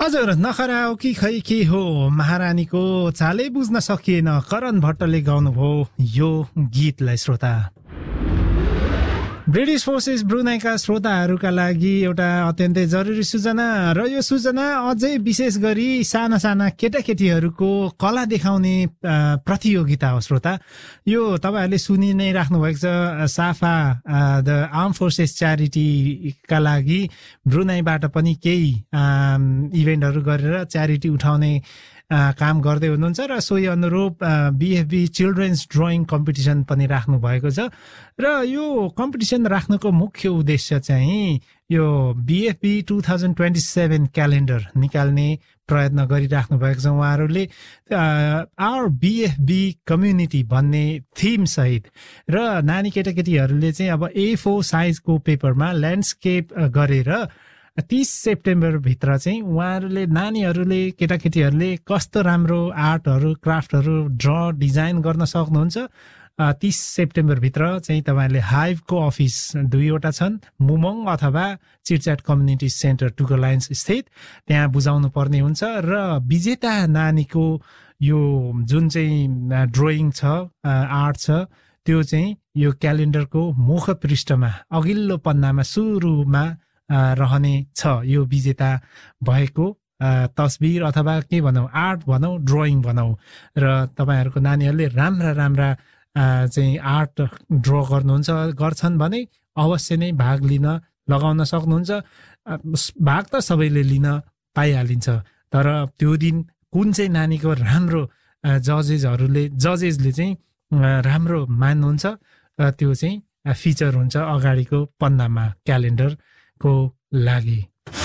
हजुर नखरा हो कि खै के हो महारानीको चालै बुझ्न सकिएन करण भट्टले गाउनुभयो यो गीतलाई श्रोता ब्रिटिश फोर्सेस ब्रुनाईका श्रोताहरूका लागि एउटा अत्यन्तै जरुरी सूचना र यो सूचना अझै विशेष गरी साना साना केटाकेटीहरूको कला देखाउने प्रतियोगिता हो श्रोता यो तपाईहरुले सुनि नै राख्नु भएको छ साफा द आर्म फोर्सेस च्यारिटीका लागि ब्रुनाईबाट पनि केही इभेन्टहरू गरेर च्यारिटी उठाउने काम गर्दै हुनुहुन्छ र सोही अनुरूप बीएफबी चिल्ड्रेन्स ड्रइङ कम्पिटिसन पनि राख्नु भएको छ र यो कम्पिटिसन राख्नुको मुख्य उद्देश्य चाहिँ यो बीएफबी 2027 क्यालेन्डर निकाल्ने प्रयत्न गरिराख्नु भएको छ उहाँहरूले आवर बीएफबी कम्युनिटी भन्ने थीम सहित र नानी केटाकेटीहरूले चाहिँ अब A4 साइजको पेपरमा ल्यान्डस्केप गरेर 30 सेप्टेम्बर भित्र चाहिँ उहाँहरूले नानीहरूले केटाकेटीहरूले कस्तो राम्रो आर्टहरू क्राफ्टहरू ड्र डिजाइन गर्न सक्नुहुन्छ 30 सेप्टेम्बर भित्र चाहिँ तपाईहरुले हाइभको अफिस दुईवटा छन् मुमङ अथवा चिटच्याट कम्युनिटी सेन्टर टुगलाइन्स स्थित त्यहाँ बुझाउनु पर्ने हुन्छ र विजेता नानीको यो जुन चाहिँ ड्रइङ छ आर्ट छ त्यो चाहिँ यो क्यालेन्डरको मुख पृष्ठमा अघिल्लो पन्नामा सुरुमा रहने छ यो विजेता भएको तस्बिर अथवा के भनौं आर्ट भनौं ड्रइङ भनौं र तपाईहरुको नानीहरुले राम्रा चाहिँ आर्ट ड्र गर्छन् भने अवश्य नै भाग लिन लगाउन सक्नुहुन्छ भाग त सबैले लिन पाइहालिन्छ तर त्यो दिन कुन चाहिँ नानीको राम्रो जजेसले चाहिँ राम्रो मान्नुहुन्छ त्यो चाहिँ फिचर हुन्छ अगाडिको पन्नामा क्यालेन्डर को लागि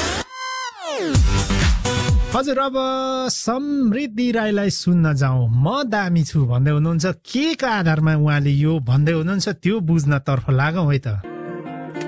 हजुर अब समृद्धि राईलाई सुन्न जाउँ म दामी छु भन्दै हुनुहुन्छ के का आधारमा उहाँले यो भन्दै हुनुहुन्छ त्यो बुझ्न तर्फ लागौं है त